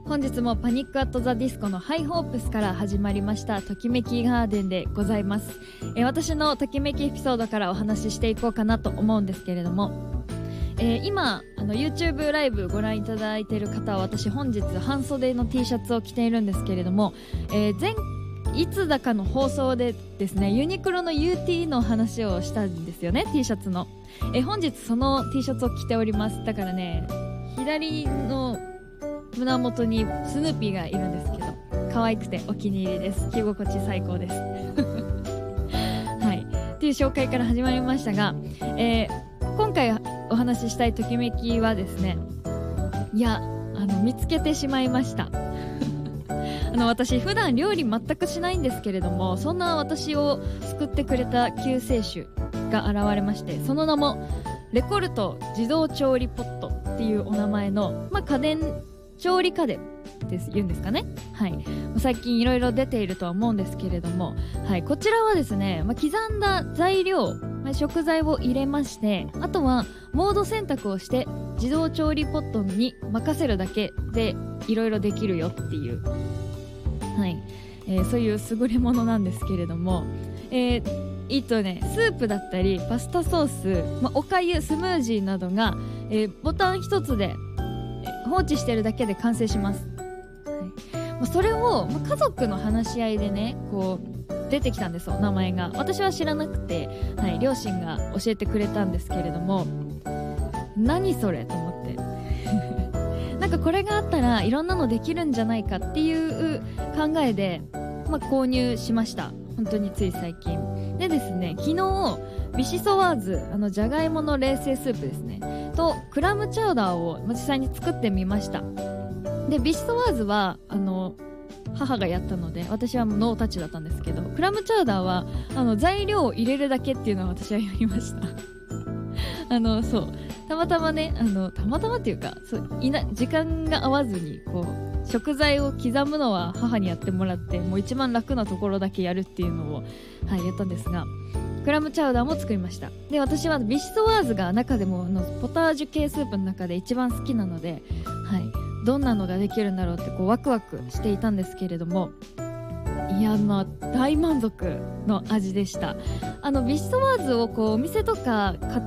本日もパニックアットザディスコのハイホープスから始まりましたときめきガーデンでございます。私のときめきエピソードからお話ししていこうかなと思うんですけれども、今YouTube ライブご覧いただいている方は、私本日半袖の T シャツを着ているんですけれども、いつだかの放送でですね、ユニクロの UT の話をしたんですよね、 T シャツの。本日その T シャツを着ております。だからね、左の胸元にスヌーピーがいるんですけど、可愛くてお気に入りです。着心地最高ですはい、っていう紹介から始まりましたが、今回お話ししたいときめきはですね、見つけてしまいました私普段料理全くしないんですけれども、そんな私を救ってくれた救世主が現れまして、その名もレコルト自動調理ポットっていうお名前の、調理家電です言うんですかね。はい、最近いろいろ出ているとは思うんですけれども、はい、こちらはですね、刻んだ材料、食材を入れまして、あとはモード選択をして自動調理ポットに任せるだけでいろいろできるよっていう、そういう優れものなんですけれども、スープだったりパスタソース、おかゆ、スムージーなどが、ボタン一つで放置してるだけで完成します。それを、家族の話し合いでね、こう出てきたんですよ、名前が。私は知らなくて、両親が教えてくれたんですけれども、何それと思ってなんかこれがあったらいろんなのできるんじゃないかっていう考えで、購入しました。本当につい最近でですね、昨日ビシソワーズ、じゃがいもの冷製スープですねとクラムチャウダーを実際に作ってみました。でビシソワーズは母がやったので私はノータッチだったんですけど、クラムチャウダーは材料を入れるだけっていうのを私はやりましたそうたまたまね、たまたまっていうか、時間が合わずにこう食材を刻むのは母にやってもらって、もう一番楽なところだけやるっていうのを、やったんですが、クラムチャウダーも作りました。で私はビシソワーズが中でもポタージュ系スープの中で一番好きなので、どんなのができるんだろうってこうワクワクしていたんですけれども、大満足の味でした。ビシソワーズをこうお店とか